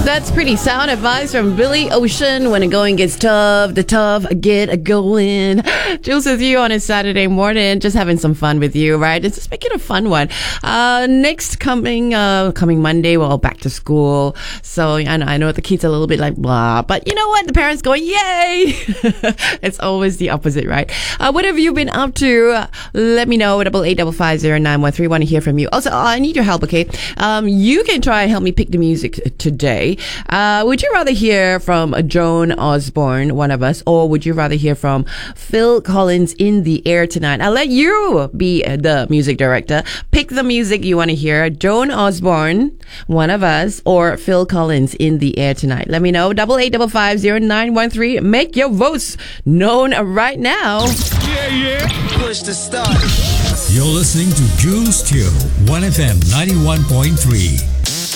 That's pretty sound advice from Billy Ocean. When the going gets tough, the tough get a going. Jules with you on a Saturday morning, just having some fun with you, right? It's just making a fun one. Next coming Monday, well, back to school. So I know the kids are a little bit like blah, but you know what? The parents going, yay! It's always the opposite, right? What have you been up to? Let me know. 88550913. Want to hear from you. Also, I need your help, okay? You can try and help me pick the music today. Would you rather hear from Joan Osborne, one of us, or would you rather hear from Phil Collins, In the Air Tonight? I'll let you be the music director. Pick the music you want to hear. Joan Osborne, one of us, or Phil Collins, In the Air Tonight. Let me know. 88550913. Make your votes known right now. Yeah. Push the start. You're listening to Jules Teo, 1FM 91.3.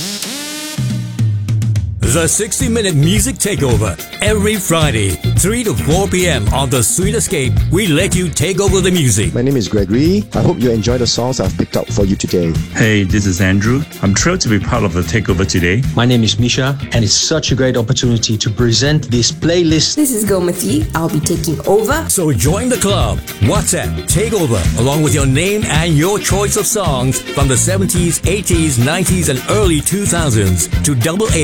The 60-minute music takeover. Every Friday, 3 to 4 p.m. on The Sweet Escape, we let you take over the music. My name is Gregory. I hope you enjoy the songs I've picked out for you today. Hey, this is Andrew. I'm thrilled to be part of the takeover today. My name is Misha, and it's such a great opportunity to present this playlist. This is Gomati. I'll be taking over. So join the club. WhatsApp Takeover, along with your name and your choice of songs from the 70s, 80s, 90s, and early 2000s to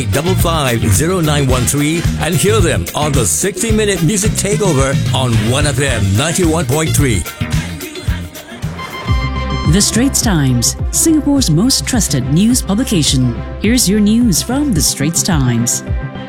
88550913 and hear them on the 60-minute music takeover on 1FM 91.3. The Straits Times, Singapore's most trusted news publication. Here's your news from The Straits Times.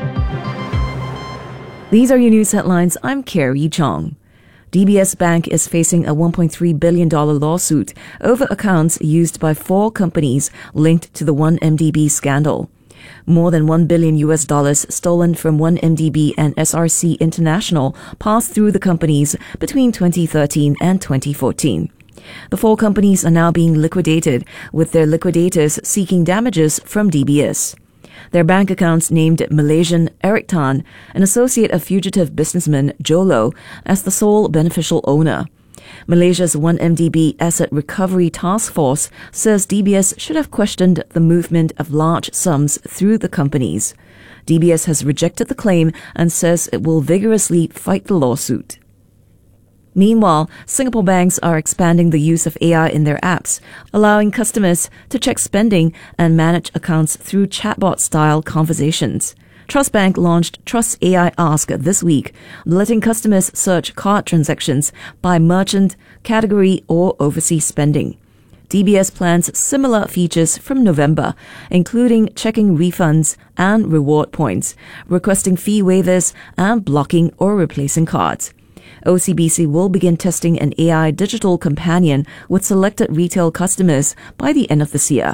These are your news headlines. I'm Carrie Chong. DBS Bank is facing a $1.3 billion lawsuit over accounts used by 4 companies linked to the 1MDB scandal. More than $1 billion stolen from 1MDB and SRC International passed through the companies between 2013 and 2014. The 4 companies are now being liquidated, with their liquidators seeking damages from DBS. Their bank accounts named Malaysian Eric Tan, an associate of fugitive businessman Jolo, as the sole beneficial owner. Malaysia's 1MDB Asset Recovery Task Force says DBS should have questioned the movement of large sums through the companies. DBS has rejected the claim and says it will vigorously fight the lawsuit. Meanwhile, Singapore banks are expanding the use of AI in their apps, allowing customers to check spending and manage accounts through chatbot-style conversations. Trust Bank launched Trust AI Ask this week, letting customers search card transactions by merchant, category, or overseas spending. DBS plans similar features from November, including checking refunds and reward points, requesting fee waivers, and blocking or replacing cards. OCBC will begin testing an AI digital companion with selected retail customers by the end of this year.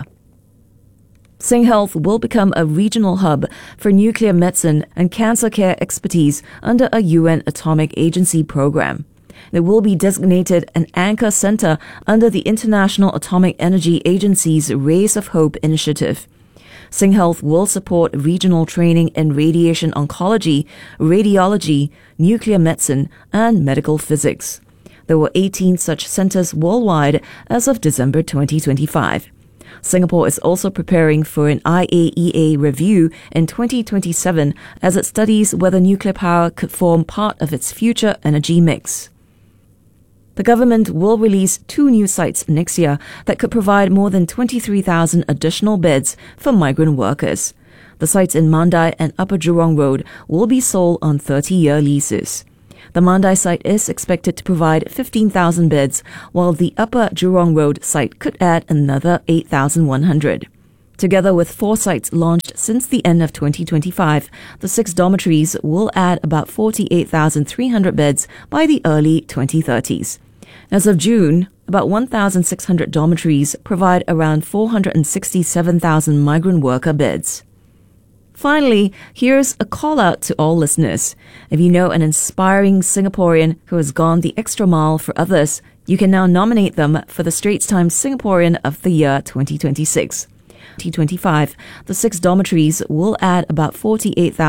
SingHealth will become a regional hub for nuclear medicine and cancer care expertise under a UN Atomic Agency program. It will be designated an anchor center under the International Atomic Energy Agency's Rays of Hope initiative. SingHealth will support regional training in radiation oncology, radiology, nuclear medicine, and medical physics. There were 18 such centers worldwide as of December 2025. Singapore is also preparing for an IAEA review in 2027 as it studies whether nuclear power could form part of its future energy mix. The government will release 2 new sites next year that could provide more than 23,000 additional beds for migrant workers. The sites in Mandai and Upper Jurong Road will be sold on 30-year leases. The Mandai site is expected to provide 15,000 beds, while the Upper Jurong Road site could add another 8,100. Together with 4 sites launched since the end of 2025, the 6 dormitories will add about 48,300 beds by the early 2030s. As of June, about 1,600 dormitories provide around 467,000 migrant worker beds. Finally, here's a call out to all listeners. If you know an inspiring Singaporean who has gone the extra mile for others, you can now nominate them for the Straits Times Singaporean of the Year 2026. 2025, the 6 dormitories will add about 48,000